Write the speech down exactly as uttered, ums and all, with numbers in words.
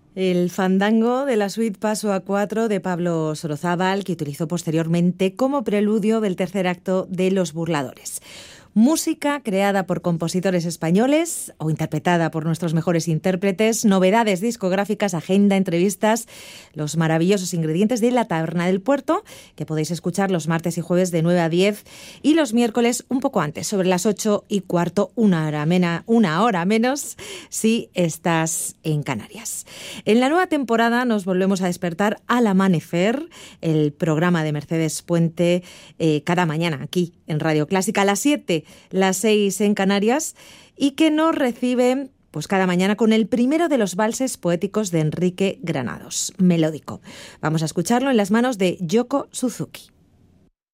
El fandango de la suite Paso a Cuatro de Pablo Sorozábal, que utilizó posteriormente como preludio del tercer acto de Los Burladores. Música creada por compositores españoles o interpretada por nuestros mejores intérpretes, novedades discográficas, agenda, entrevistas, los maravillosos ingredientes de La Taberna del Puerto, que podéis escuchar los martes y jueves de nueve a diez y los miércoles un poco antes, sobre las ocho y cuarto, una hora, mena, una hora menos, si estás en Canarias. En la nueva temporada nos volvemos a despertar al amanecer, el programa de Mercedes Puente, eh, cada mañana aquí en Radio Clásica a las siete, las seis en Canarias, y que nos recibe pues cada mañana con el primero de los valses poéticos de Enrique Granados, Melódico. Vamos a escucharlo en las manos de Yoko Suzuki.